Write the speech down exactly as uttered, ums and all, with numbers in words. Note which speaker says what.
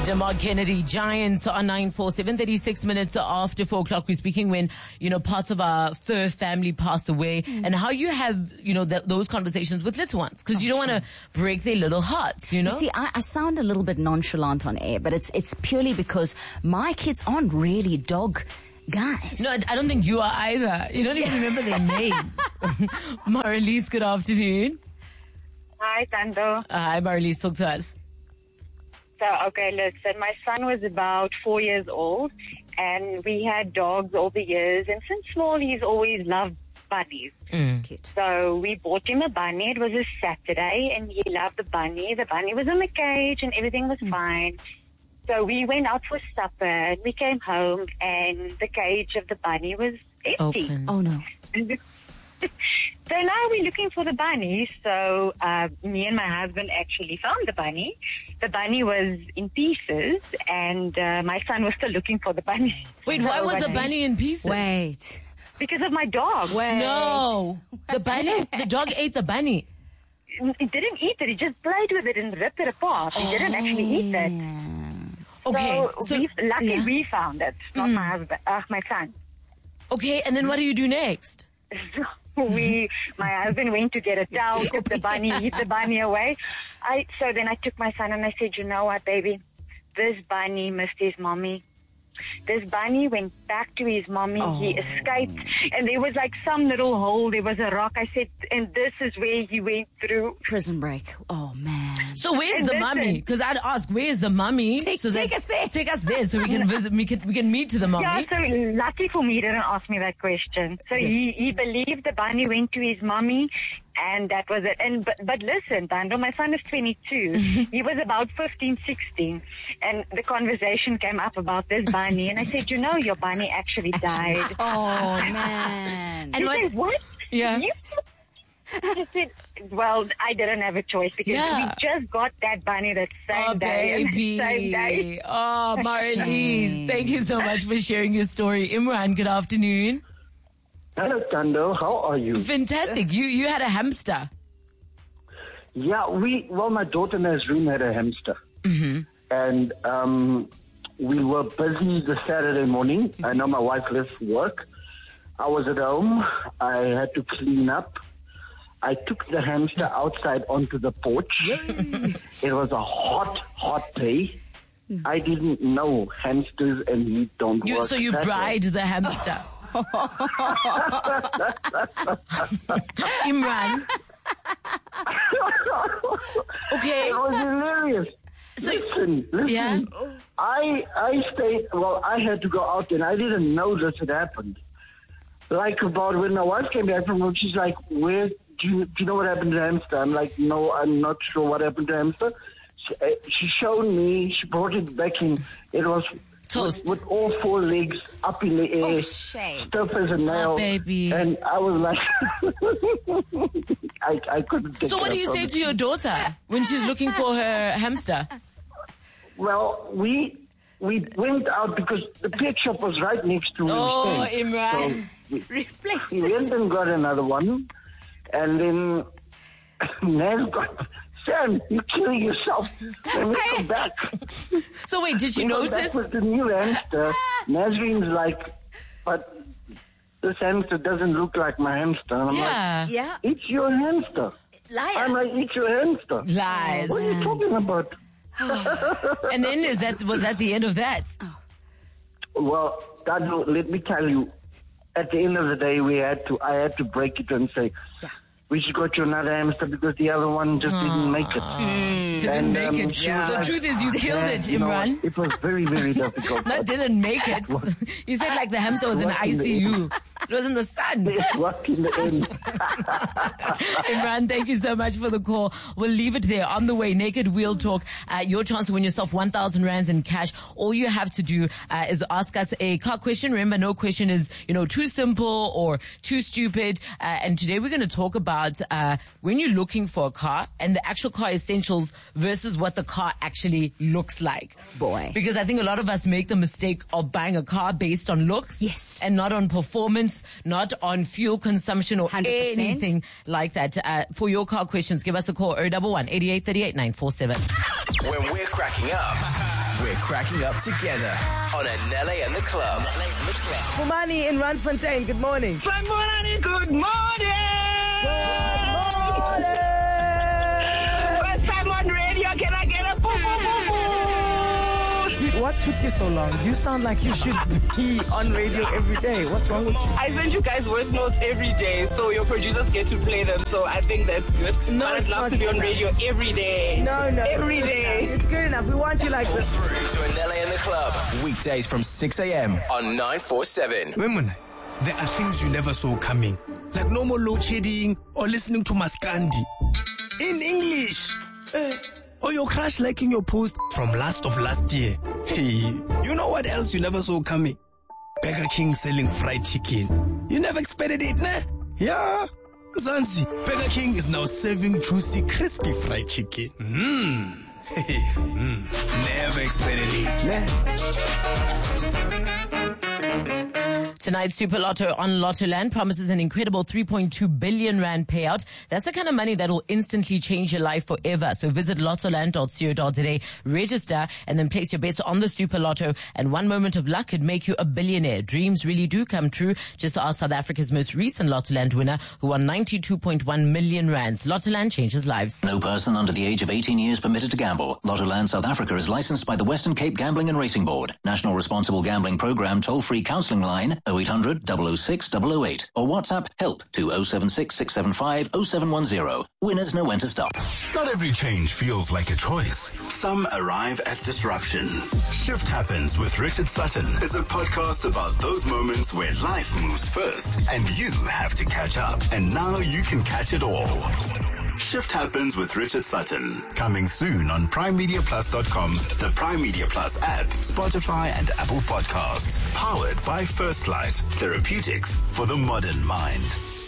Speaker 1: DeMarc Kennedy, Giants on nine four, seven thirty-six minutes after four o'clock. We're speaking when, you know, parts of our fur family pass away mm. and how you have, you know, th- those conversations with little ones because oh, you don't sure. want to break their little hearts, you know?
Speaker 2: You see, I, I sound a little bit nonchalant on air, but it's it's purely because my kids aren't really dog guys.
Speaker 1: No, I don't think you are either. You don't even remember their names. Marlies, good afternoon.
Speaker 3: Hi, Tando.
Speaker 1: Uh, hi, Marlies. Talk to us.
Speaker 3: So, okay, listen, my son was about four years old and we had dogs all the years, and since small he's always loved bunnies.
Speaker 1: Mm.
Speaker 3: So we bought him a bunny. It was a Saturday and he loved the bunny. The bunny was in the cage and everything was mm. fine. So we went out for supper and we came home and the cage of the bunny was empty.
Speaker 1: Open.
Speaker 2: Oh no.
Speaker 3: So now we're looking for the bunny. So uh, me and my husband actually found the bunny. The bunny was in pieces and uh, my son was still looking for the bunny.
Speaker 1: Wait,
Speaker 3: so
Speaker 1: why was the bunny in pieces?
Speaker 2: Wait.
Speaker 3: Because of my dog.
Speaker 2: Wait.
Speaker 1: No. The bunny, the dog ate the bunny.
Speaker 3: He didn't eat it. He just played with it and ripped it apart. He didn't actually eat it.
Speaker 1: Okay.
Speaker 3: So,
Speaker 1: So,
Speaker 3: we, luckily
Speaker 2: yeah.
Speaker 3: we found it, not
Speaker 1: Mm.
Speaker 3: my husband, uh, my son.
Speaker 1: okay, and then what do you do next?
Speaker 3: So we, my husband went to get a towel, took the bunny, hid the bunny away. I, so then I took my son and I said, you know what, baby? This bunny missed his mommy. This bunny went back to his mommy.
Speaker 2: Oh.
Speaker 3: He escaped and there was like some little hole. There was a rock. I said, and this is where he went through.
Speaker 2: Prison break. Oh man.
Speaker 1: So where's
Speaker 3: And
Speaker 1: the
Speaker 3: listen-
Speaker 1: mummy? Because I'd ask, where's the mummy?
Speaker 2: Take-
Speaker 1: so
Speaker 2: take
Speaker 1: that-
Speaker 2: us there.
Speaker 1: Take us there so we can visit. We can we can meet to the mummy.
Speaker 3: Yeah, so lucky for me, he didn't ask me that question. So
Speaker 1: Yes.
Speaker 3: he, he believed the bunny went to his mommy, and that was it. And but, but listen, Tando, my son is twenty-two. He was about fifteen, sixteen, and the conversation came up about this bunny, and I said, you know, your bunny actually died.
Speaker 2: Oh man.
Speaker 1: And
Speaker 3: He
Speaker 1: what-
Speaker 3: said, what?
Speaker 1: Yeah.
Speaker 3: You? I said, well, I didn't have a choice because
Speaker 1: Yeah.
Speaker 3: we just got that bunny that same
Speaker 1: Oh,
Speaker 3: day. and
Speaker 1: baby.
Speaker 3: Same day.
Speaker 1: Oh, Marlies,
Speaker 2: Shame.
Speaker 1: thank you so much for sharing your story. Imran, good afternoon.
Speaker 4: Hello, Tando. How are you?
Speaker 1: Fantastic. You you had a hamster.
Speaker 4: Yeah, we, well, my daughter Nazreen had a hamster.
Speaker 1: Mm-hmm.
Speaker 4: And um, we were busy the Saturday morning.
Speaker 1: Mm-hmm.
Speaker 4: I know my wife left for work. I was at home. I had to clean up. I took the hamster outside onto the porch. It was a hot, hot day. I didn't know hamsters and heat don't
Speaker 1: You,
Speaker 4: work.
Speaker 1: so you
Speaker 4: that way.
Speaker 1: bride the hamster. Imran. Okay.
Speaker 4: It was hilarious.
Speaker 1: So-
Speaker 4: listen, listen.
Speaker 1: Yeah.
Speaker 4: I I stayed. Well, I had to go out, and I didn't know this had happened. Like about when my wife came back from work, she's like, "Where do you do you know what happened to hamster?" I'm like, "No, I'm not sure what happened to hamster." She, uh, she showed me. She brought it back in. It was
Speaker 1: Toast.
Speaker 4: with, with all four legs up in the air,
Speaker 2: Oh, shame.
Speaker 4: stiff as a nail.
Speaker 1: Oh, baby.
Speaker 4: And I was like, I I couldn't. Take
Speaker 1: So what
Speaker 4: care
Speaker 1: do you
Speaker 4: from
Speaker 1: say
Speaker 4: it.
Speaker 1: to your daughter when she's looking for her hamster?
Speaker 4: Well, we we went out because the pet shop was right next to where
Speaker 1: Oh,
Speaker 4: we stayed.
Speaker 1: Imran.
Speaker 4: So we,
Speaker 2: Replaced
Speaker 4: we went
Speaker 2: it.
Speaker 4: and got another one, and then Naz got, Sam, you're killing yourself. And we come back.
Speaker 1: So wait, did she
Speaker 4: We come back
Speaker 1: notice?
Speaker 4: with the new hamster. Nazreen's like, but this hamster doesn't look like my hamster. And I'm
Speaker 1: Yeah.
Speaker 2: Yeah.
Speaker 4: like, it's your hamster.
Speaker 2: Liar.
Speaker 4: I'm like, it's your hamster.
Speaker 1: Lies.
Speaker 4: What are you talking about?
Speaker 1: And then is that was that the end of that?
Speaker 4: Well, that, let me tell you, at the end of the day, we had to. I had to break it and say,
Speaker 2: Yeah.
Speaker 4: we should go to another hamster because the other one just didn't make it.
Speaker 1: Didn't
Speaker 4: And,
Speaker 1: make
Speaker 4: um,
Speaker 1: it.
Speaker 4: she was
Speaker 1: The
Speaker 4: like,
Speaker 1: truth is you killed it,
Speaker 4: you know what?
Speaker 1: Imran.
Speaker 4: It was very, very difficult.
Speaker 1: Not didn't make it. You said like the hamster was in
Speaker 4: What
Speaker 1: I
Speaker 4: in the
Speaker 1: C U. It was in the sun.
Speaker 4: It worked in the end.
Speaker 1: Imran, thank you so much for the call. We'll leave it there. On the way, Naked Wheel Talk. Uh, your chance to win yourself one thousand rands in cash. All you have to do uh, is ask us a car question. Remember, no question is, you know, too simple or too stupid. Uh, and today we're going to talk about uh, when you're looking for a car and the actual car essentials versus what the car actually looks like.
Speaker 2: Boy.
Speaker 1: Because I think a lot of us make the mistake of buying a car based on looks.
Speaker 2: Yes.
Speaker 1: And not on performance, not on fuel consumption or
Speaker 2: one hundred percent.
Speaker 1: anything like that. Uh, for your car questions, give us a call, zero one one, eight eight three eight, nine four seven.
Speaker 5: When we're cracking up, We're cracking up together on Anele and the Club.
Speaker 6: Fumani in Randfontein, good morning.
Speaker 7: Fumani, good morning.
Speaker 6: Good morning.
Speaker 7: First time on radio, can I get a boo boo boo boo?
Speaker 6: Dude, what took you so long? You sound like you should be on radio every day. What's wrong with you?
Speaker 7: I send you guys voice notes every day, so your producers get to play them, so I think that's good.
Speaker 6: No,
Speaker 7: but
Speaker 6: it's
Speaker 7: I'd love
Speaker 6: not
Speaker 7: to be on
Speaker 6: enough.
Speaker 7: radio every day.
Speaker 6: No, no.
Speaker 7: Every
Speaker 6: it's good
Speaker 7: day.
Speaker 6: enough. It's good enough. We want you like this.
Speaker 5: Through to Anele and the Club. Weekdays from six a.m. on nine forty-seven.
Speaker 8: Women, there are things you never saw coming, like no more load shedding or listening to Maskandi. In English. Eh, or your crush liking your post from last of last year. Hey, you know what else you never saw coming? Burger King selling fried chicken. You never expected it, nah? Yeah. Zanzi, Burger King is now serving juicy, crispy fried chicken. Mmm. mm. Never expected it, nah?
Speaker 1: Tonight's Super Lotto on Lottoland promises an incredible three point two billion rand payout. That's the kind of money that will instantly change your life forever. So visit lottoland dot co dot za, register, and then place your bets on the Super Lotto. And one moment of luck could make you a billionaire. Dreams really do come true. Just ask South Africa's most recent Lottoland winner, who won ninety-two point one million rands. Lottoland changes lives.
Speaker 9: No person under the age of eighteen years permitted to gamble. Lottoland South Africa is licensed by the Western Cape Gambling and Racing Board. National Responsible Gambling Program toll-free counselling line oh eight hundred, double oh six, double oh eight or WhatsApp help to oh seven six, six seven five, oh seven one oh. Winners know when to stop.
Speaker 10: Not every change feels like a choice. Some arrive as disruption. Shift Happens with Richard Sutton is a podcast about those moments where life moves first and you have to catch up. And now you can catch it all. Shift Happens with Richard Sutton. Coming soon on prime media plus dot com, the Prime Media Plus app, Spotify and Apple Podcasts. Powered by First Light. Therapeutics for the modern mind.